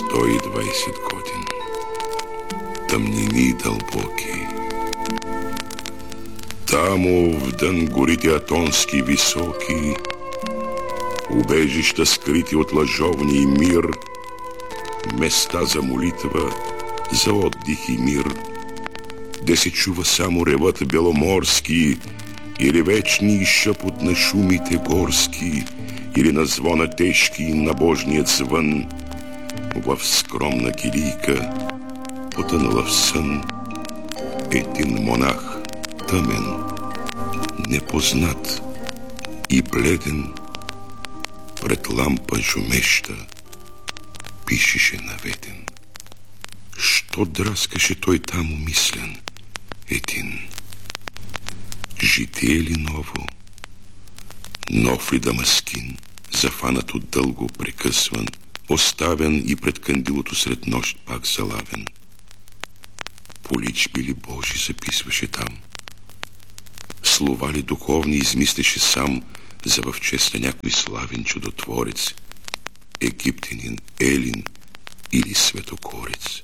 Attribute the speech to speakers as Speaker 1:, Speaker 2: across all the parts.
Speaker 1: 120 годин. Тъмнини дълбоки. Тамо вдън горите атонски високи, убежища скрити от лъжовния мир, места за молитва, за отдих и мир, де се чува само ревът беломорски или вечни шъпот на шумите горски, или на звона тежки на Божният звън. В скромна килийка, потънала в сън, един монах, тъмен, непознат и бледен, пред лампа жумеща пишеше наведен. Що драскаше той там умислен? Един. Житие ли ново? Нов ли Дамаскин, зафанат от дълго прекъсван, оставен и пред кандилото сред нощ пак залавен? Поличби ли Божи записваше там? Слова ли духовни измислеше сам за в чест на някой славен чудотворец, египтянин, елин или светокорец?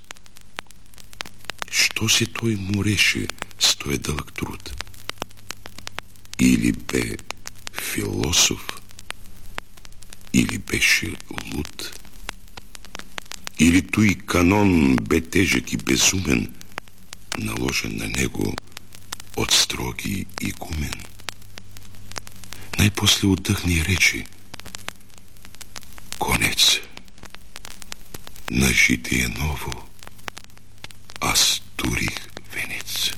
Speaker 1: Що се той мореше с този дълъг труд? Или бе философ, или беше луд? Или той канон бе тежък и безумен, наложен на него от строги игумен? Най-после отдъхне и рече: конец на житие ново, аз турих венец.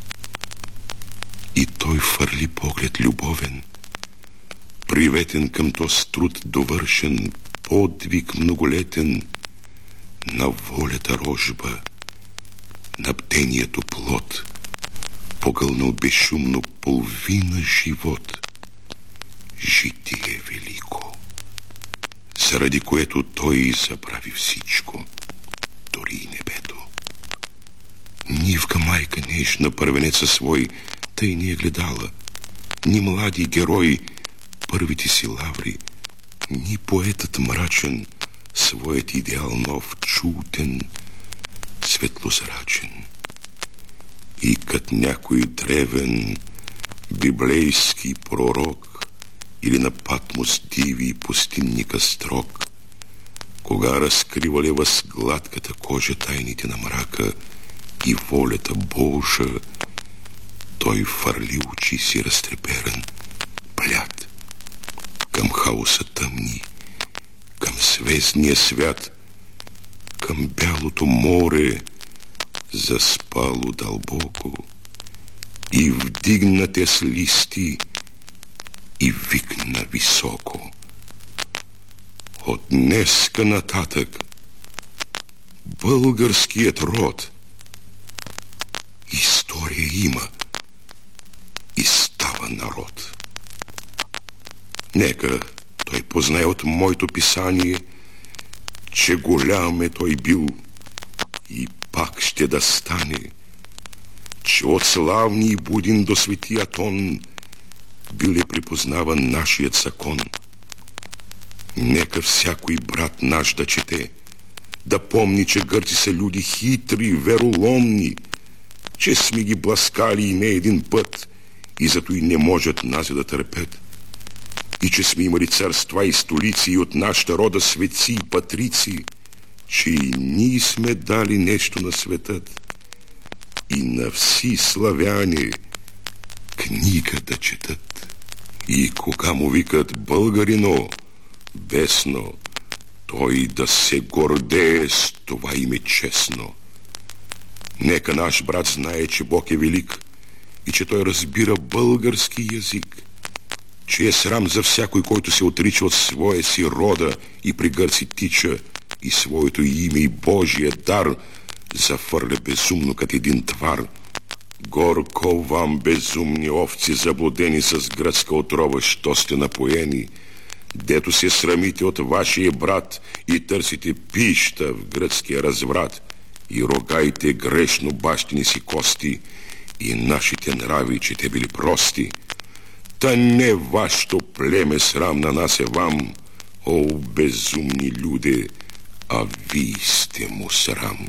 Speaker 1: И той фърли поглед любовен, приветен към този труд довършен, подвиг многолетен, на волята рожба, на бдението плод, погълнал безшумно половина живот. Житие велико, заради което той забрави всичко, дори и небето. Нивка майка нежна първенеца свой тъй не е гледала, ни млади герои първите си лаври, ни поетът мрачен своят идеал нов, чутен, светлозрачен. И кът някой древен библейски пророк или на Патмос диви пустинника строг, кога разкривали въз гладката кожа тайните на мрака и волята Божа, той фърли очи си разтреперен, бляд, към хаоса тъмни, към звездния свят, към бялото море, заспало дълбоко, и вдигнате с листи, и викна високо: от днеска нататък българският род история има и става народ. Нека той познае от моето писание, че голям е той бил и пак ще да стане, че от славни и будин до свети Атон бил е припознаван нашият закон. Нека всякой брат наш да чете, да помни, че гърци са люди хитри, вероломни, че сме ги бласкали и не един път и зато и не можат нас да търпят, и че сме имали царства и столици и от нашата рода светци и патрици, че и ние сме дали нещо на светът и на вси славяни книга да четат. И кога му викат българино, бесно, той да се гордее с това име честно. Нека наш брат знае, че Бог е велик и че той разбира български язик, че е срам за всякой, който се отрича от своя си рода и при гърци тича и своето име и Божия дар зафърля безумно като един твар. Горко вам, безумни овци, заблудени с гръцка отрова, що сте напоени, дето се срамите от вашия брат и търсите пища в гръцкия разврат и рогайте грешно бащини си кости и нашите нрави, че те били прости. Та не вашето племе срам на нас е вам, о безумни люде, а вие сте му срам.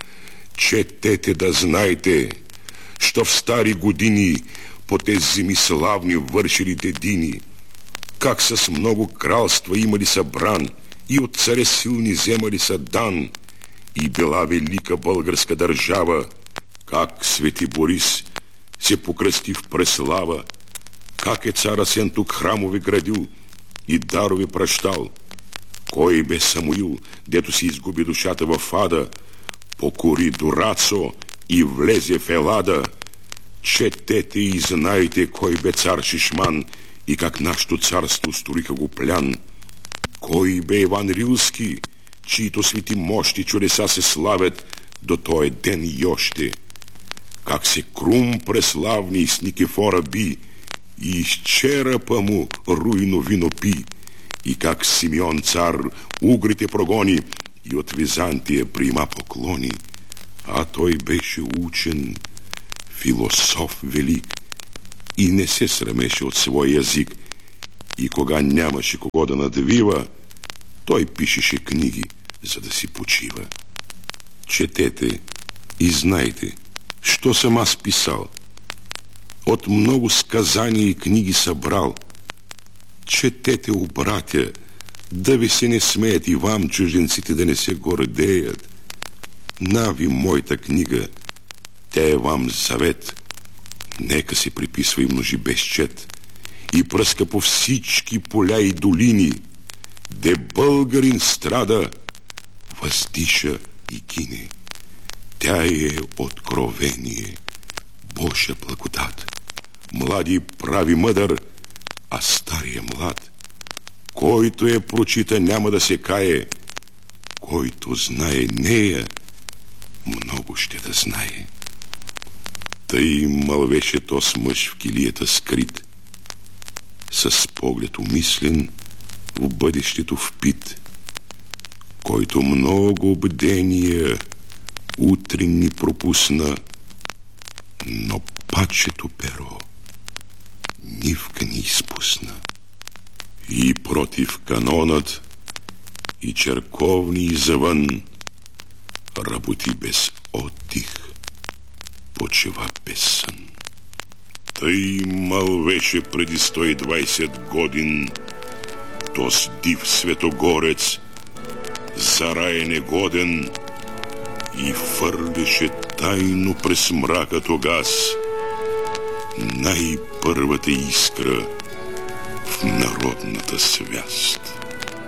Speaker 1: Четете да знаете, що в стари години по тези земи славни вършили дедини, как с много кралства имали събран и от царе силни вземали са дан, и била велика българска държава, как свети Борис се покръсти в преслава, как е цар Асен тук храмове градил и дарове пращал, кой бе Самуил, дето си изгуби душата в ада, покори Дурацо и влезе в Елада. Четете и знаете кой бе цар Шишман и как нашето царство сториха го плян. Кой бе Иван Рилски, чието свети мощи чудеса се славят до този ден и още. Как се Крум преславни с Никифора би и из черепа му руйно вино пи, и как Симеон цар угрите прогони и от Византия прима поклони. А той беше учен, философ велик и не се срамеше от своя език. И кога нямаше кого да надвива, той пишеше книги, за да си почива. Четете и знайте, що съм аз писал. От много сказания и книги събрал. Четете, братя, да ви се не смеят и вам, чужденците, да не се гордеят. На ви моята книга, тя е вам завет. Нека се приписва и множи без чет и пръска по всички поля и долини, де българин страда, въздиша и гине. Тя е откровение, Божия благодат. Млади прави мъдър, а стария млад. Който я прочита, няма да се кае. Който знае нея, много ще да знае. Тъй мълвеше тос мъж в килията скрит, с поглед умислен, в бъдещето впит, който много бдения утринни пропусна, но пачето перо нивка не изпусна. И против канонът, и черковни и завън работи без отдих, почива без сън. Тъй мълвеше преди 120 годин тос див светогорец, за рай негоден, и фърлеше тайно през мрака тогас най-първата искра в народната свяст.